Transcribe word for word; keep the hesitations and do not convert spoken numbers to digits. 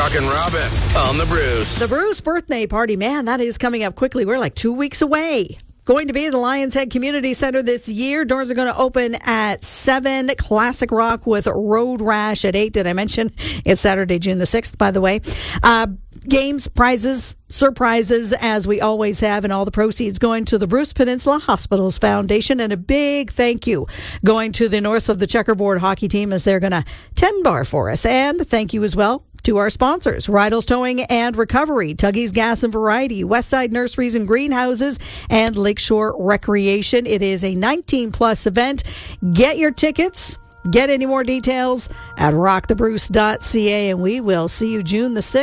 Rockin' Robin on the Bruce. The Bruce birthday party, man, that is coming up quickly. We're like two weeks away. Going to be at the Lions Head Community Center this year. Doors are going to open at seven. Classic rock with Road Rash at eight. Did I mention it's Saturday, June the sixth, by the way? Uh, games, prizes, surprises, as we always have, and all the proceeds going to the Bruce Peninsula Hospitals Foundation. And a big thank you going to the North of the Checkerboard hockey team as they're going to ten bar for us. And thank you as well to our sponsors, Rydell's Towing and Recovery, Tuggy's Gas and Variety, Westside Nurseries and Greenhouses, and Lakeshore Recreation. It is a nineteen plus event. Get your tickets. Get any more details at rock the bruce dot c a, and we will see you June the sixth.